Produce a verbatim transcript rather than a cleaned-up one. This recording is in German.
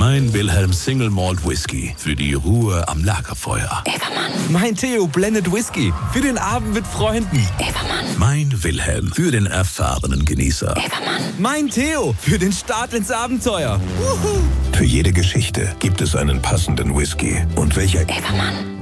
Mein Wilhelm Single Malt Whisky für die Ruhe am Lagerfeuer. Evermann. Mein Theo Blended Whisky für den Abend mit Freunden. Evermann. Mein Wilhelm für den erfahrenen Genießer. Evermann. Mein Theo für den Start ins Abenteuer. Für jede Geschichte gibt es einen passenden Whisky. Und welcher Evermann.